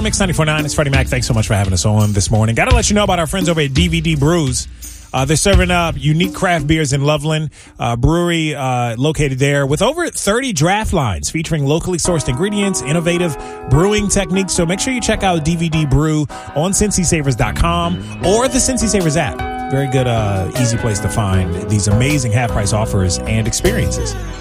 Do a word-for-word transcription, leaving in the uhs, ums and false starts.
Star Mix ninety-four point nine. It's Freddie Mac. Thanks so much for having us on this morning. Got to let you know about our friends over at D V D Brews. Uh, they're serving up unique craft beers in Loveland, uh, brewery uh, located there with over thirty draft lines featuring locally sourced ingredients, innovative brewing techniques. So make sure you check out D V D Brew on Cincy Savers dot com or the Cincy Savers app. Very good, uh, easy place to find these amazing half-price offers and experiences.